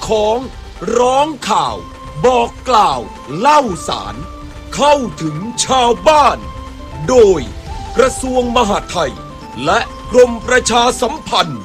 ของร้องข่าวบอกกล่าวเล่าสารเข้าถึงชาวบ้านโดยกระทรวงมหาดไทยและกรมประชาสัมพันธ์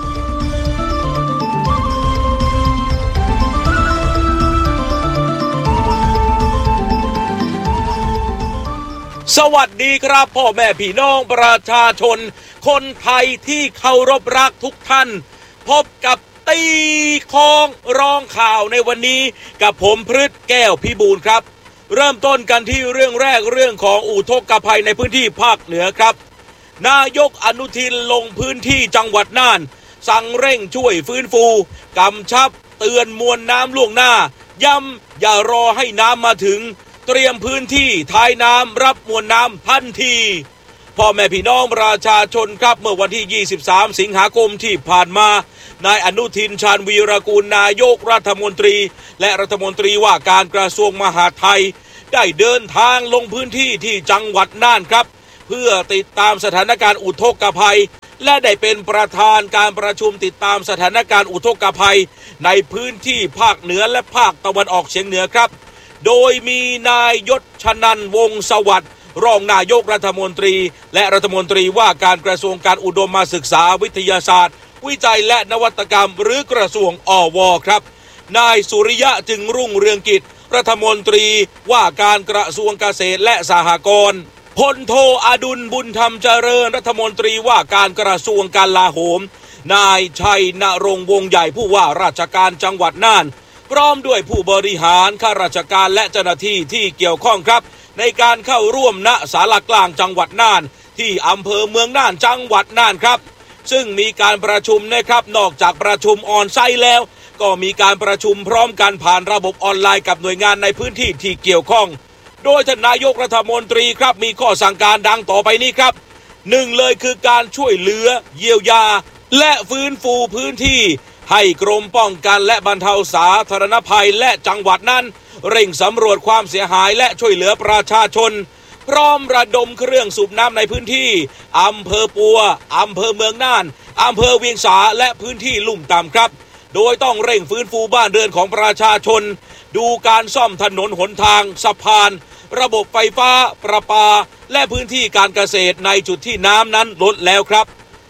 สวัสดีครับพ่อแม่พี่น้องประชาชนคนไทยที่เคารพรักทุกท่านพบกับตีคองร้องข่าวในวันนี้กับผมพฤทธิ์แก้วพิบูลครับเริ่มต้นกันที่เรื่องแรกเรื่องของอุทกภัยในพื้นที่ภาคเหนือครับนายกอนุทินลงพื้นที่จังหวัดน่านสั่งเร่งช่วยฟื้นฟูกำชับเตือนมวลน้ำล่วงหน้าย้ำอย่ารอให้น้ำมาถึงเตรียมพื้นที่ท้ายน้ำรับมวลน้ำทันทีพ่อแม่พี่น้องประชาชนครับเมื่อวันที่23สิงหาคมที่ผ่านมานายอนุทินชาญวีรกูลนายกรัฐมนตรีและรัฐมนตรีว่าการกระทรวงมหาดไทยได้เดินทางลงพื้นที่ที่จังหวัดน่านครับเพื่อติดตามสถานการณ์อุทกภัยและได้เป็นประธานการประชุมติดตามสถานการณ์อุทกภัยในพื้นที่ภาคเหนือและภาคตะวันออกเฉียงเหนือครับโดยมีนายยศชนันท์วงศ์สวัสดิ์รองนายกรัฐมนตรีและรัฐมนตรีว่าการกระทรวงการอุดมศึกษาวิทยาศาสตร์วิจัยและนวัตกรรมหรือกระทรวงอว.ครับนายสุริยะจึงรุ่งเรืองกิจรัฐมนตรีว่าการกระทรวงเกษตรและสหกรณ์พลโทอดุลบุญธรรมเจริญรัฐมนตรีว่าการกระทรวงกลาโหมนายชัยณรงค์วงศ์ใหญ่ผู้ว่าราชการจังหวัดน่านพร้อมด้วยผู้บริหารข้าราชการและเจ้าหน้าที่ที่เกี่ยวข้องครับในการเข้าร่วมณศาลากลางจังหวัดน่านที่อำเภอเมืองน่านจังหวัดน่านครับซึ่งมีการประชุมนะครับนอกจากประชุมออนไซต์แล้วก็มีการประชุมพร้อมกันผ่านระบบออนไลน์กับหน่วยงานในพื้นที่ที่เกี่ยวข้องโดยท่านนายกรัฐมนตรีครับมีข้อสั่งการดังต่อไปนี้ครับหนึ่งเลยคือการช่วยเหลือเยียวยาและฟื้นฟูพื้นที่ให้กรมป้องกันและบรรเทาสาธารณภัยและจังหวัดนั้นเร่งสำรวจความเสียหายและช่วยเหลือประชาชนพร้อมระดมเครื่องสูบน้ำในพื้นที่อำเภอปัวอำเภอเมืองน่านอำเภอเวียงสาและพื้นที่ลุ่มต่ำครับโดยต้องเร่งฟื้นฟูบ้านเรือนของประชาชนดูการซ่อมถนนหนทางสะพานระบบไฟฟ้าประปาและพื้นที่การเกษตรในจุดที่น้ำนั้นลดแล้วครับ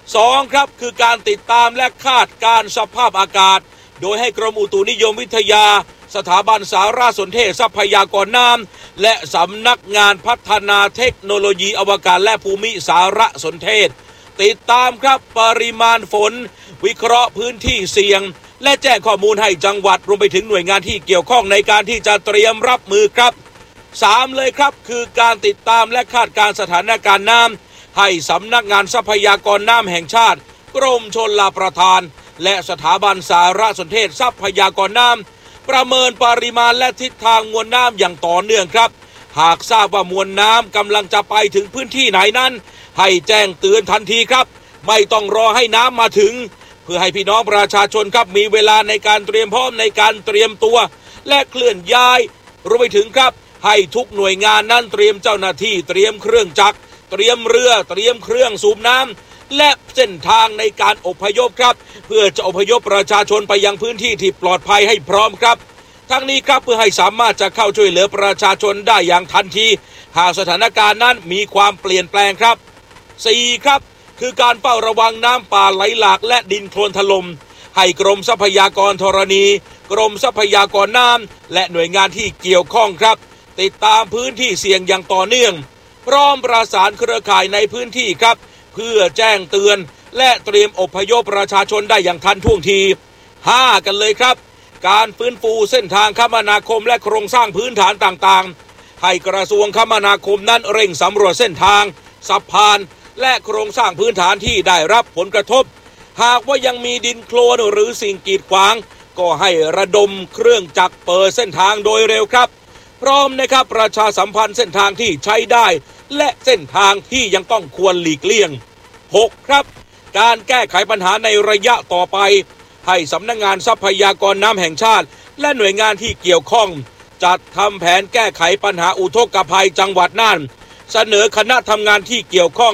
2ครับคือการติดตามและคาดการณ์สภาพอากาศโดยให้กรมอุตุนิยมวิทยาสถาบันสารสนเทศทรัพยากรน้ำและสำนักงานพัฒนาเทคโนโลยีอวกาศและภูมิสารสนเทศติดตามครับปริมาณฝนวิเคราะห์พื้นที่เสี่ยงและแจ้งข้อมูลให้จังหวัดรวมไปถึงหน่วยงานที่เกี่ยวข้องในการที่จะเตรียมรับมือครับ3เลยครับคือการติดตามและคาดการณ์สถานการณ์น้ำให้สำนักงานทรัพยากรน้ำแห่งชาติกรมชลประทานและสถาบันสารสนเทศทรัพยากรน้ำประเมินปริมาณและทิศทางมวลน้ำอย่างต่อเนื่องครับหากทราบว่ามวลน้ำกำลังจะไปถึงพื้นที่ไหนนั้นให้แจ้งเตือนทันทีครับไม่ต้องรอให้น้ำมาถึงเพื่อให้พี่น้องประชาชนครับมีเวลาในการเตรียมพร้อมในการเตรียมตัวและเคลื่อนย้ายรวมไปถึงครับให้ทุกหน่วยงานนั้นเตรียมเจ้าหน้าที่เตรียมเครื่องจักรเตรียมเรือเตรียมเครื่องสูบน้ำและเส้นทางในการอพยพครับเพื่อจะอพยพประชาชนไปยังพื้นที่ที่ปลอดภัยให้พร้อมครับทั้งนี้ครับเพื่อให้สามารถจะเข้าช่วยเหลือประชาชนได้อย่างทันทีหากสถานการณ์นั้นมีความเปลี่ยนแปลงครับ4ครับคือการเฝ้าระวังน้ำป่าไหลหลากและดินโคลนถล่มให้กรมทรัพยากรธรณีกรมทรัพยากรน้ำและหน่วยงานที่เกี่ยวข้องครับติดตามพื้นที่เสี่ยงอย่างต่อเนื่องพร้อมประสานเครือข่ายในพื้นที่ครับเพื่อแจ้งเตือนและเตรียมอพยพประชาชนได้อย่างทันท่วงที5กันเลยครับการฟื้นฟูเส้นทางคมนาคมและโครงสร้างพื้นฐานต่างๆให้กระทรวงคมนาคมนั้นเร่งสำรวจเส้นทางสะพานและโครงสร้างพื้นฐานที่ได้รับผลกระทบหากว่ายังมีดินโคลนหรือสิ่งกีดขวางก็ให้ระดมเครื่องจักรเปิดเส้นทางโดยเร็วครับพร้อมนะครับประชาสัมพันธ์เส้นทางที่ใช้ได้และเส้นทางที่ยังต้องควรหลีกเลี่ยง6ครับการแก้ไขปัญหาในระยะต่อไปให้สำนักงานทรัพยากรน้ำแห่งชาติและหน่วยงานที่เกี่ยวข้องจัดทำแผนแก้ไขปัญหาอุทกภัยจังหวัดน่านเสนอคณะทำงานที่เกี่ยวข้อง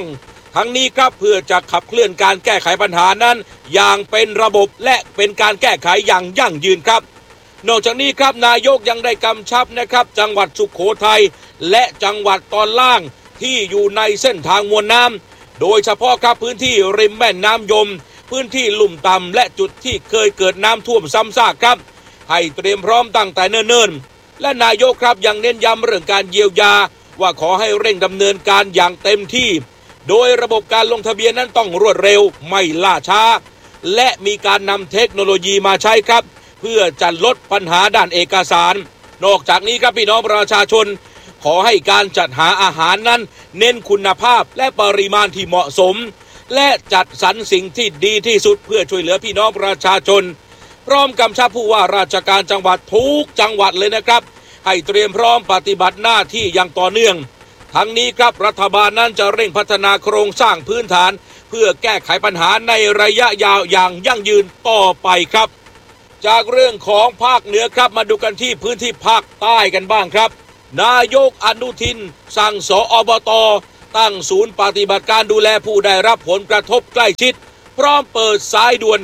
ทั้งนี้ครับเพื่อจะขับเคลื่อนการแก้ไขปัญหานั้นอย่างเป็นระบบและเป็นการแก้ไขอย่างยั่งยืนครับนอกจากนี้ครับนายกยังได้กำชับนะครับจังหวัดสุโขทัยและจังหวัดตอนล่างที่อยู่ในเส้นทางมวลน้ำโดยเฉพาะครับพื้นที่ริมแม่น้ำยมพื้นที่ลุ่มต่ำและจุดที่เคยเกิดน้ำท่วมซ้ำซากครับให้เตรียมพร้อมตั้งแต่เนิ่นๆและนายกครับยังเน้นย้ำเรื่องการเยียวยาว่าขอให้เร่งดำเนินการอย่างเต็มที่โดยระบบการลงทะเบียนนั้นต้องรวดเร็วไม่ล่าช้าและมีการนำเทคโนโลยีมาใช้ครับเพื่อจะลดปัญหาด้านเอกสารนอกจากนี้ครับพี่น้องประชาชนขอให้การจัดหาอาหารนั้นเน้นคุณภาพและปริมาณที่เหมาะสมและจัดสรรสิ่งที่ดีที่สุดเพื่อช่วยเหลือพี่น้องประชาชนพร้อมกำชับผู้ว่าราชการจังหวัดทุกจังหวัดเลยนะครับให้เตรียมพร้อมปฏิบัติหน้าที่อย่างต่อเนื่องทั้งนี้ครับรัฐบาลนั้นจะเร่งพัฒนาโครงสร้างพื้นฐานเพื่อแก้ไขปัญหาในระยะยาวอย่างยั่งยืนต่อไปครับจากเรื่องของภาคเหนือครับมาดูกันที่พื้นที่ภาคใต้กันบ้างครับนายกอนุทินสั่งสอบต.ตั้งศูนย์ปฏิบัติการดูแลผู้ได้รับผลกระทบใกล้ชิดพร้อมเปิดสายด่วน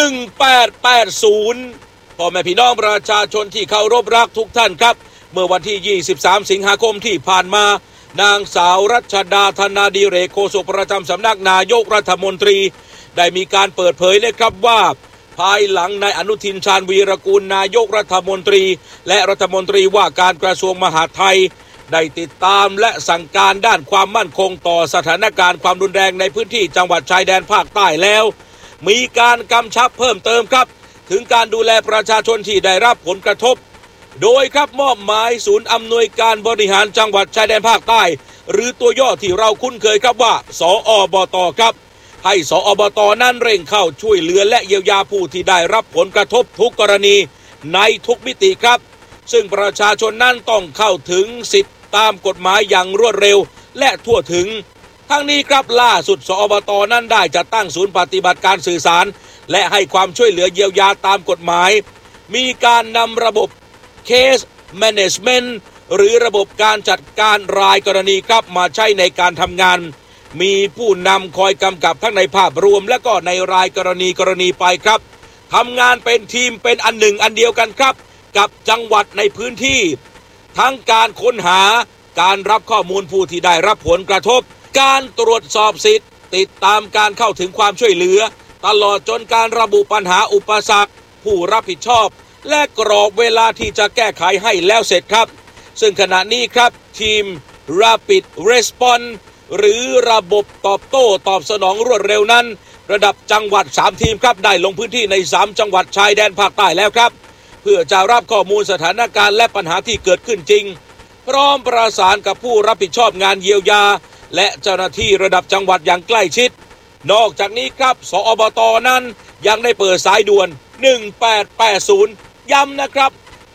1880พ่อแม่พี่น้องประชาชนที่เคารพรักทุกท่านครับเมื่อวันที่23สิงหาคมที่ผ่านมานางสาวรัชดาธนาดิเรกโฆษกประจำสำนักนายกรัฐมนตรีได้มีการเปิดเผยนะครับว่าภายหลังนายอนุทินชาญวีรกูลนายกรัฐมนตรีและรัฐมนตรีว่าการกระทรวงมหาดไทยได้ติดตามและสั่งการด้านความมั่นคงต่อสถานการณ์ความรุนแรงในพื้นที่จังหวัดชายแดนภาคใต้แล้วมีการกำชับเพิ่มเติมครับถึงการดูแลประชาชนที่ได้รับผลกระทบโดยครับมอบหมายศูนย์อำนวยการบริหารจังหวัดชายแดนภาคใต้หรือตัวย่อที่เราคุ้นเคยครับว่าสอบต.ครับให้สอบต.นั้นเร่งเข้าช่วยเหลือและเยียวยาผู้ที่ได้รับผลกระทบทุกกรณีในทุกมิติครับซึ่งประชาชนนั้นต้องเข้าถึงสิทธิตามกฎหมายอย่างรวดเร็วและทั่วถึงทั้งนี้ครับล่าสุดสอบต.นั้นได้จัดตั้งศูนย์ปฏิบัติการสื่อสารและให้ความช่วยเหลือเยียวยาตามกฎหมายมีการนำระบบ Case Management หรือระบบการจัดการรายกรณีครับมาใช้ในการทำงานมีผู้นำคอยกำกับทั้งในภาพรวมและก็ในรายกรณีไปครับทำงานเป็นทีมเป็นอันหนึ่งอันเดียวกันครับกับจังหวัดในพื้นที่ทั้งการค้นหาการรับข้อมูลผู้ที่ได้รับผลกระทบการตรวจสอบสิทธิ์ติดตามการเข้าถึงความช่วยเหลือตลอดจนการระบุปัญหาอุปสรรคผู้รับผิดชอบและกรอบเวลาที่จะแก้ไขให้แล้วเสร็จครับซึ่งขณะนี้ครับทีม Rapid Response หรือระบบตอบโต้ตอบสนองรวดเร็วนั้นระดับจังหวัด3ทีมครับได้ลงพื้นที่ใน3จังหวัดชายแดนภาคใต้แล้วครับเพื่อจะรับข้อมูลสถานการณ์และปัญหาที่เกิดขึ้นจริงพร้อมประสานกับผู้รับผิดชอบงานเยียวยาและเจ้าหน้าที่ระดับจังหวัดอย่างใกล้ชิดนอกจากนี้ครับสอบต.นั้นยังได้เปิดสายด่วน1880ย้ำนะครับ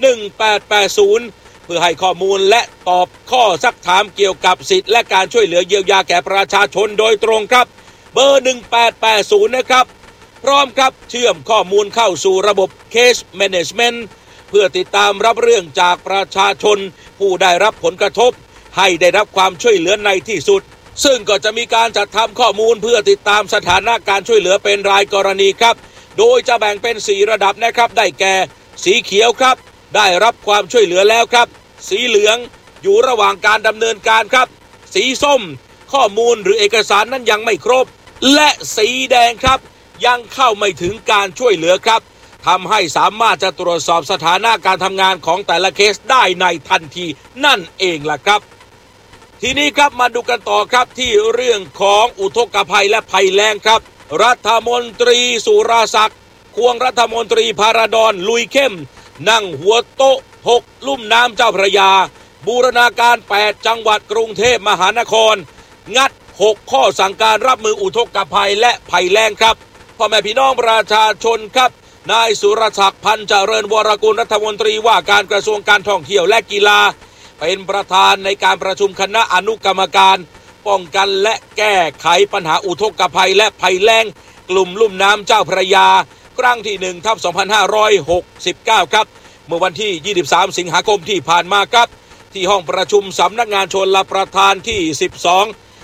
1880เพื่อให้ข้อมูลและตอบข้อซักถามเกี่ยวกับสิทธิและการช่วยเหลือเยียวยาแก่ประชาชนโดยตรงครับเบอร์1880นะครับพร้อมครับเชื่อมข้อมูลเข้าสู่ระบบ Case Management เพื่อติดตามรับเรื่องจากประชาชนผู้ได้รับผลกระทบให้ได้รับความช่วยเหลือในที่สุดซึ่งก็จะมีการจัดทำข้อมูลเพื่อติดตามสถานะการช่วยเหลือเป็นรายกรณีครับโดยจะแบ่งเป็น4ระดับนะครับได้แก่สีเขียวครับได้รับความช่วยเหลือแล้วครับสีเหลืองอยู่ระหว่างการดำเนินการครับสีส้มข้อมูลหรือเอกสารนั้นยังไม่ครบและสีแดงครับยังเข้าไม่ถึงการช่วยเหลือครับทำให้สามารถจะตรวจสอบสถานะการทำงานของแต่ละเคสได้ในทันทีนั่นเองล่ะครับทีนี้ครับมาดูกันต่อครับที่เรื่องของอุทกภัยและภัยแล้งครับรัฐมนตรีสุรศักดิ์ควงรัฐมนตรีพาราดอนลุยเข้มนั่งหัวโต๊ะ6ลุ่มน้ำเจ้าพระยาบูรณาการ8จังหวัดกรุงเทพมหานครงัด6ข้อสั่งการรับมืออุทกภัยและภัยแล้งครับพ่อแม่พี่น้องประชาชนครับนายสุรศักดิ์พันธ์เจริญวรกุลรัฐมนตรีว่าการกระทรวงการท่องเที่ยวและกีฬาเป็นประธานในการประชุมคณะอนุกรรมการป้องกันและแก้ไขปัญหาอุทกภัยและภัยแล้งกลุ่มลุ่มน้ำเจ้าพระยาครั้งที่1/2569ครับเมื่อวันที่23สิงหาคมที่ผ่านมาครับที่ห้องประชุมสำนักงานชลประทานที่12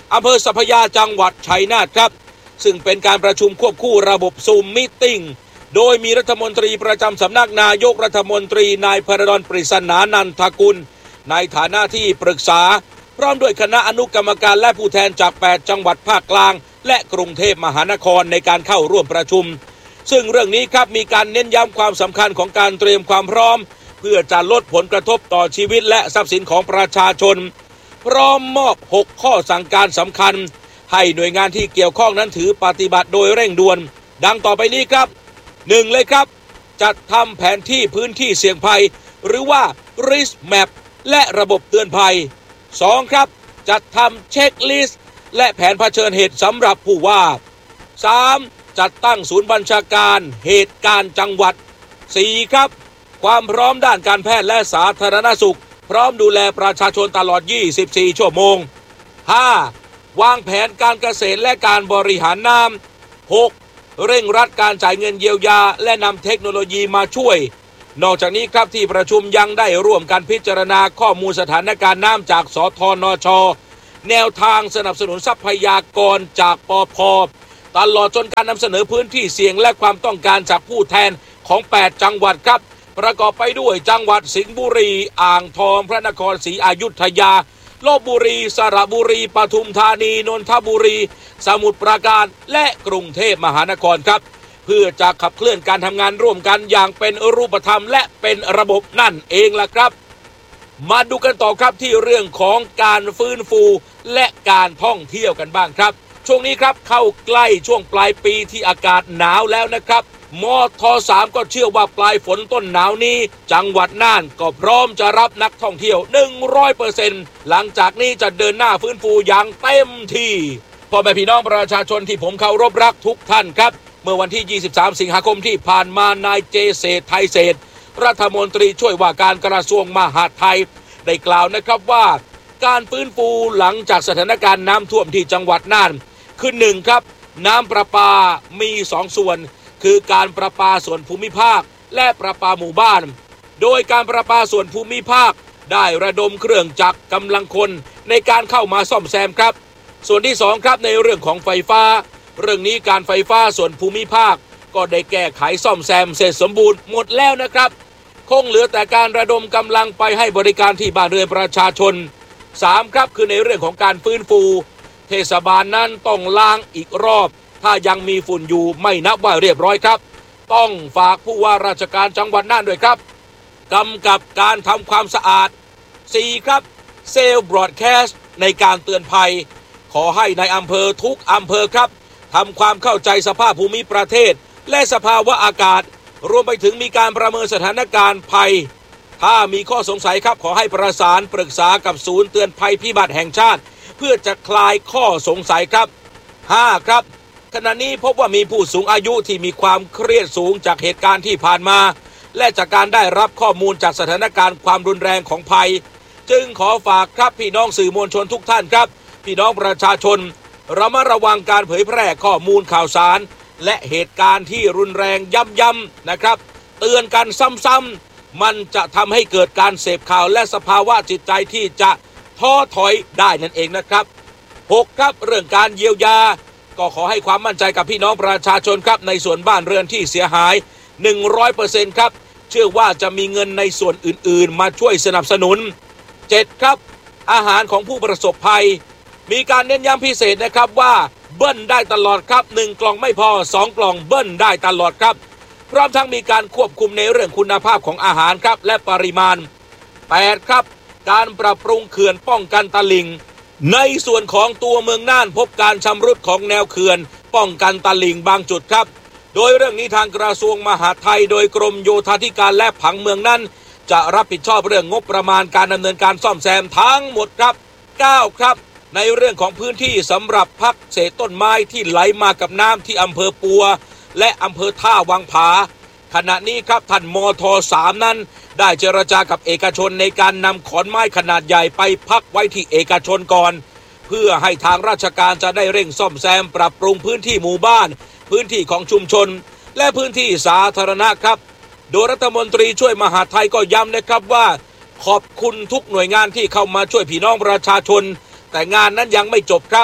อำเภอสัพพยาจังหวัดชัยนาทครับซึ่งเป็นการประชุมควบคู่ระบบซูมมีตติ้งโดยมีรัฐมนตรีประจำสำนักนายกรัฐมนตรีนายพระดลปริศนานันทกุลในฐานะที่ปรึกษาพร้อมด้วยคณะอนุกรรมการและผู้แทนจาก8จังหวัดภาคกลางและกรุงเทพมหานครในการเข้าร่วมประชุมซึ่งเรื่องนี้ครับมีการเน้นย้ำความสำคัญของการเตรียมความพร้อมเพื่อจะลดผลกระทบต่อชีวิตและทรัพย์สินของประชาชนพร้อมมอบ6ข้อสั่งการสำคัญให้หน่วยงานที่เกี่ยวข้องนั้นถือปฏิบัติโดยเร่งด่วนดังต่อไปนี้ครับ1เลยครับจัดทำแผนที่พื้นที่เสี่ยงภัยหรือว่า risk map และระบบเตือนภัย2ครับจัดทำเช็คลิสต์และแผนเผชิญเหตุสำหรับผู้ว่า3จัดตั้งศูนย์บัญชาการเหตุการณ์จังหวัด4ครับความพร้อมด้านการแพทย์และสาธารณสุขพร้อมดูแลประชาชนตลอด24ชั่วโมง5วางแผนการเกษตรและการบริหารน้ำ6เร่งรัดการจ่ายเงินเยียวยาและนำเทคโนโลยีมาช่วยนอกจากนี้ครับที่ประชุมยังได้ร่วมกันพิจารณาข้อมูลสถานการณ์น้ำจากสธนช.แนวทางสนับสนุนทรัพยากรจากปภ.ตลอดจนการนำเสนอพื้นที่เสี่ยงและความต้องการจากผู้แทนของ8จังหวัดครับประกอบไปด้วยจังหวัดสิงห์บุรีอ่างทองพระนครศรีอยุธยาลพบุรีสระบุรีปทุมธานีนนทบุรีสมุทรปราการและกรุงเทพมหานครครับเพื่อจะขับเคลื่อนการทำงานร่วมกันอย่างเป็นรูปธรรมและเป็นระบบนั่นเองล่ะครับมาดูกันต่อครับที่เรื่องของการฟื้นฟูและการท่องเที่ยวกันบ้างครับช่วงนี้ครับเข้าใกล้ช่วงปลายปีที่อากาศหนาวแล้วนะครับมท.3 ก็เชื่อว่าปลายฝนต้นหนาวนี้จังหวัดน่านก็พร้อมจะรับนักท่องเที่ยว 100% หลังจากนี้จะเดินหน้าฟื้นฟูอย่างเต็มที่พ่อแม่พี่น้องประชาชนที่ผมเคารพรักทุกท่านครับเมื่อวันที่23สิงหาคมที่ผ่านมานายเจเศรษฐ์ไทยเศรษฐ์รัฐมนตรีช่วยว่าการกระทรวงมหาดไทยได้กล่าวนะครับว่าการฟื้นฟูหลังจากสถานการณ์น้ำท่วมที่จังหวัดน่านคือ1ครับน้ำประปามี2ส่วนคือการประปาส่วนภูมิภาคและประปาหมู่บ้านโดยการประปาส่วนภูมิภาคได้ระดมเครื่องจักรกำลังคนในการเข้ามาซ่อมแซมครับส่วนที่2ครับในเรื่องของไฟฟ้าเรื่องนี้การไฟฟ้าส่วนภูมิภาคก็ได้แก้ไขซ่อมแซมเสร็จสมบูรณ์หมดแล้วนะครับคงเหลือแต่การระดมกำลังไปให้บริการที่บ้านเรือนประชาชน3ครับคือในเรื่องของการฟื้นฟูเทศบาลนั้นต้องล้างอีกรอบถ้ายังมีฝุ่นอยู่ไม่นับว่าเรียบร้อยครับต้องฝากผู้ว่าราชการจังหวัดน่านด้วยครับกำกับการทำความสะอาด4ครับเซลล์บรอดแคสต์ในการเตือนภัยขอให้ในอำเภอทุกอำเภอครับทำความเข้าใจสภาพภูมิประเทศและสภาวะอากาศรวมไปถึงมีการประเมินสถานการณ์ภัยถ้ามีข้อสงสัยครับขอให้ประสานปรึกษากับศูนย์เตือนภัยพิบัติแห่งชาติเพื่อจะคลายข้อสงสัยครับ5ครับขณะนี้พบว่ามีผู้สูงอายุที่มีความเครียดสูงจากเหตุการณ์ที่ผ่านมาและจากการได้รับข้อมูลจากสถานการณ์ความรุนแรงของภัยจึงขอฝากครับพี่น้องสื่อมวลชนทุกท่านครับพี่น้องประชาชนระมัดระวังการเผยแพร่ข้อมูลข่าวสารและเหตุการณ์ที่รุนแรงย้ำๆนะครับเตือนกันซ้ำๆมันจะทำให้เกิดการเสพข่าวและสภาวะจิตใจที่จะท้อถอยได้นั่นเองนะครับ6ครับเรื่องการเยียวยาก็ขอให้ความมั่นใจกับพี่น้องประชาชนครับในส่วนบ้านเรือนที่เสียหาย 100% ครับเชื่อว่าจะมีเงินในส่วนอื่นๆมาช่วยสนับสนุน7ครับอาหารของผู้ประสบภัยมีการเน้นย้ำพิเศษนะครับว่าเบิ้ลได้ตลอดครับ1กล่องไม่พอ2กล่องเบิ้ลได้ตลอดครับพร้อมทั้งมีการควบคุมในเรื่องคุณภาพของอาหารครับและปริมาณ8ครับการปรับปรุงเขื่อนป้องกันตลิ่งในส่วนของตัวเมืองน่านพบการชำรุดของแนวเขื่อนป้องกันตลิ่งบางจุดครับโดยเรื่องนี้ทางกระทรวงมหาดไทยโดยกรมโยธาธิการและผังเมืองนั้นจะรับผิดชอบเรื่องงบประมาณการดำเนินการซ่อมแซมทั้งหมดครับ9ครับในเรื่องของพื้นที่สำหรับพักเศษต้นไม้ที่ไหลมากับน้ำที่อำเภอปัวและอำเภอท่าวังผาขณะนี้ครับท่านมท.3 นั้นได้เจรจากับเอกชนในการนำขอนไม้ขนาดใหญ่ไปพักไว้ที่เอกชนก่อนเพื่อให้ทางราชการจะได้เร่งซ่อมแซมปรับปรุงพื้นที่หมู่บ้านพื้นที่ของชุมชนและพื้นที่สาธารณะครับโดยรัฐมนตรีช่วยมหาดไทยก็ย้ำนะครับว่าขอบคุณทุกหน่วยงานที่เข้ามาช่วยพี่น้องประชาชนแต่งานนั้นยังไม่จบครับ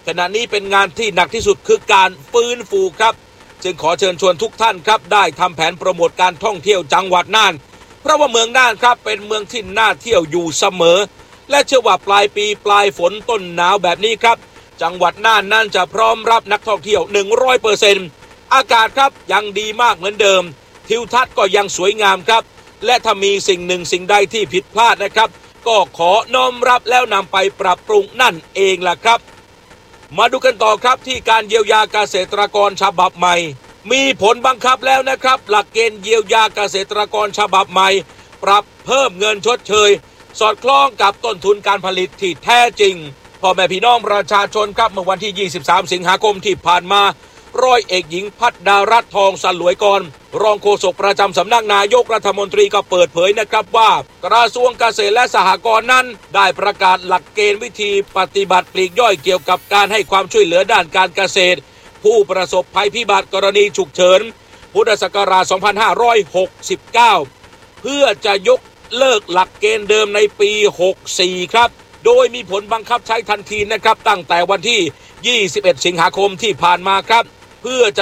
ขณะนี้เป็นงานที่หนักที่สุดคือการฟื้นฟูครับจึงขอเชิญชวนทุกท่านครับได้ทำแผนโปรโมทการท่องเที่ยวจังหวัดน่านเพราะว่าเมืองน่านครับเป็นเมืองที่น่าเที่ยวอยู่เสมอและเชื่อว่าปลายปีปลายฝนต้นหนาวแบบนี้ครับจังหวัดน่านนั้นจะพร้อมรับนักท่องเที่ยว 100% อากาศครับยังดีมากเหมือนเดิมทิวทัศน์ก็ยังสวยงามครับและถ้ามีสิ่งหนึ่งสิ่งใดที่ผิดพลาดนะครับก็ขอน้อมรับแล้วนำไปปรับปรุงนั่นเองล่ะครับมาดูกันต่อครับที่การเยียวยาเกษตรกรฉบับใหม่มีผลบังคับแล้วนะครับหลักเกณฑ์เยียวยาเกษตรกรฉบับใหม่ปรับเพิ่มเงินชดเชยสอดคล้องกับต้นทุนการผลิตที่แท้จริงพ่อแม่พี่น้องประชาชนครับเมื่อวันที่23สิงหาคมที่ผ่านมาร้อยเอกหญิงพัฒดารัตน์ทองสลวยกรรองโฆษกประจำสำนักนายกรัฐมนตรีก็เปิดเผยนะครับว่ากระทรวงเกษตรและสหกรณ์นั้นได้ประกาศหลักเกณฑ์วิธีปฏิบัติปลีกย่อยเกี่ยวกับการให้ความช่วยเหลือด้านการเกษตรผู้ประสบภัยพิบัติกรณีฉุกเฉินพุทธศักราช 2569 เพื่อจะยกเลิกหลักเกณฑ์เดิมในปี 64 ครับโดยมีผลบังคับใช้ทันทีนะครับตั้งแต่วันที่ 21 สิงหาคมที่ผ่านมาครับเพื่อจะ